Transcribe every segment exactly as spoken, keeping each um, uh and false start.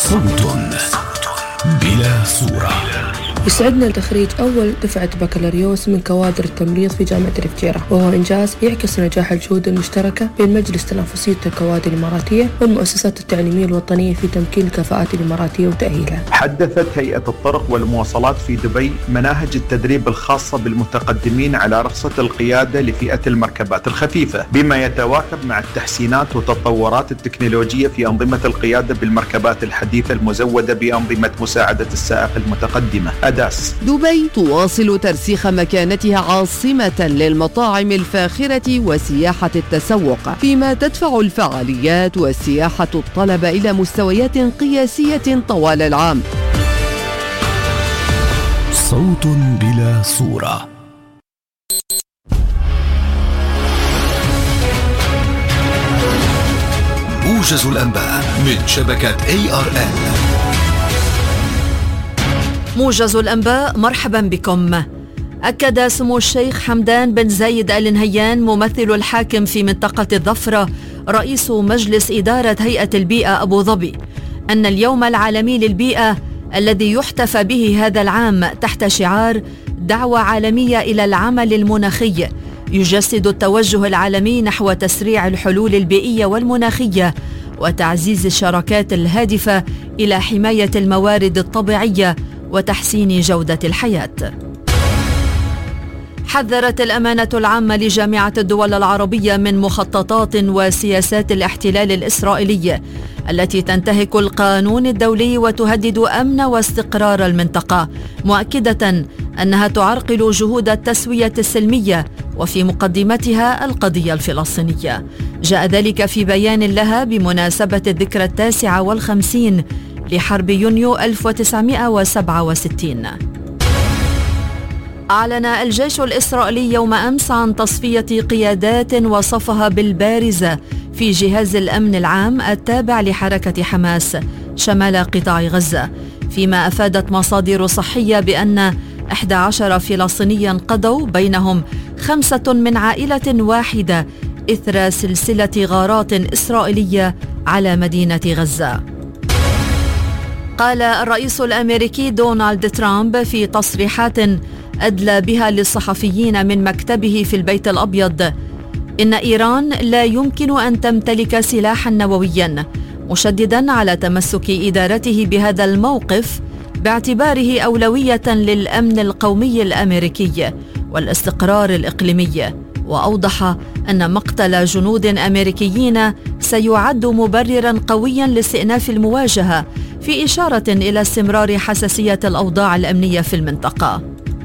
صوت بلا صورة. يسعدنا لتخريج أول دفعة بكالوريوس من كوادر التمريض في جامعة الفجيرة، وهو إنجاز يعكس نجاح الجهود المشتركة بين مجلس تنافسية الكوادر الإماراتية والمؤسسات التعليمية الوطنية في تمكين الكفاءات الإماراتية وتأهيلها. حدثت هيئة الطرق والمواصلات في دبي مناهج التدريب الخاصة بالمتقدمين على رخصة القيادة لفئة المركبات الخفيفة، بما يتواكب مع التحسينات والتطورات التكنولوجية في أنظمة القيادة بالمركبات الحديثة المزودة بأنظمة مساعدة السائق المتقدمة. دبي تواصل ترسيخ مكانتها عاصمة للمطاعم الفاخرة وسياحة التسوق، فيما تدفع الفعاليات والسياحة الطلب إلى مستويات قياسية طوال العام. صوت بلا صورة. موجز الأنباء من شبكة إيه آر إن. موجز الأنباء، مرحبا بكم. أكد سمو الشيخ حمدان بن زايد آل نهيان ممثل الحاكم في منطقة الظفرة رئيس مجلس إدارة هيئة البيئة أبو ظبي أن اليوم العالمي للبيئة الذي يحتفى به هذا العام تحت شعار دعوة عالمية إلى العمل المناخي يجسد التوجه العالمي نحو تسريع الحلول البيئية والمناخية وتعزيز الشراكات الهادفة إلى حماية الموارد الطبيعية وتحسين جودة الحياة. حذرت الأمانة العامة لجامعة الدول العربية من مخططات وسياسات الاحتلال الإسرائيلي التي تنتهك القانون الدولي وتهدد أمن واستقرار المنطقة، مؤكدة أنها تعرقل جهود التسوية السلمية وفي مقدمتها القضية الفلسطينية. جاء ذلك في بيان لها بمناسبة الذكرى التاسعة والخمسين لحرب يونيو ألف وتسعمائة وسبعة وستين. أعلن الجيش الإسرائيلي يوم أمس عن تصفية قيادات وصفها بالبارزة في جهاز الأمن العام التابع لحركة حماس شمال قطاع غزة، فيما أفادت مصادر صحية بأن أحد عشر فلسطينيا قضوا، بينهم خمسة من عائلة واحدة، إثر سلسلة غارات إسرائيلية على مدينة غزة. قال الرئيس الأمريكي دونالد ترامب في تصريحات أدلى بها للصحفيين من مكتبه في البيت الأبيض إن إيران لا يمكن أن تمتلك سلاحا نوويا، مشددا على تمسك إدارته بهذا الموقف باعتباره أولوية للأمن القومي الأمريكي والاستقرار الإقليمي. وأوضح أن مقتل جنود أمريكيين سيعد مبررا قويا لاستئناف المواجهة، في إشارة إلى استمرار حساسية الأوضاع الأمنية في المنطقة.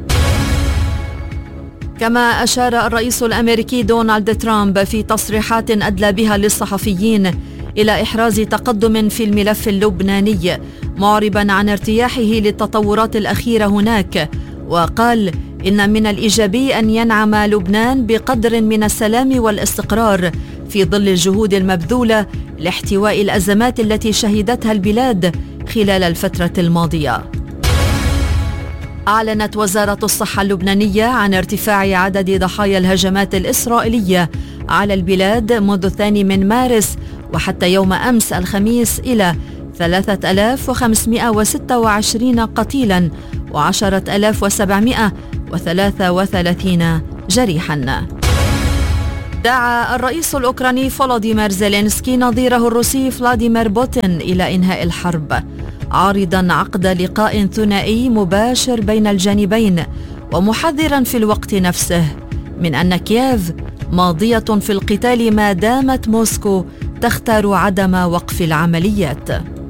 كما أشار الرئيس الأمريكي دونالد ترامب في تصريحات أدلى بها للصحفيين إلى إحراز تقدم في الملف اللبناني، معربا عن ارتياحه للتطورات الأخيرة هناك، وقال إن من الإيجابي أن ينعم لبنان بقدر من السلام والاستقرار في ظل الجهود المبذولة لاحتواء الأزمات التي شهدتها البلاد خلال الفترة الماضية. أعلنت وزارة الصحة اللبنانية عن ارتفاع عدد ضحايا الهجمات الإسرائيلية على البلاد منذ الثاني من مارس وحتى يوم أمس الخميس إلى ثلاثة آلاف وخمسمائة وستة وعشرين قتيلا وعشرة آلاف وسبعمائة وثلاثة وثلاثين جريحا. دعا الرئيس الأوكراني فولوديمير زيلينسكي نظيره الروسي فلاديمير بوتين إلى إنهاء الحرب، عارضا عقد لقاء ثنائي مباشر بين الجانبين، ومحذرا في الوقت نفسه من أن كييف ماضية في القتال ما دامت موسكو تختار عدم وقف العمليات.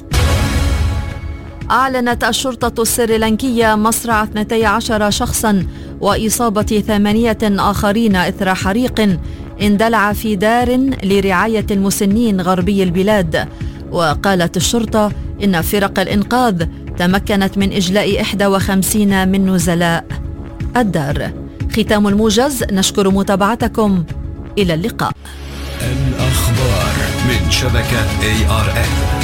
أعلنت الشرطة السريلانكية مصرع اثنتي عشر شخصا وإصابة ثمانية آخرين إثر حريق اندلع في دار لرعاية المسنين غربي البلاد. وقالت الشرطة إن فرق الإنقاذ تمكنت من إجلاء إحدى وخمسين من نزلاء الدار. ختام الموجز، نشكر متابعتكم، إلى اللقاء. الأخبار من شبكة إيه آر إن.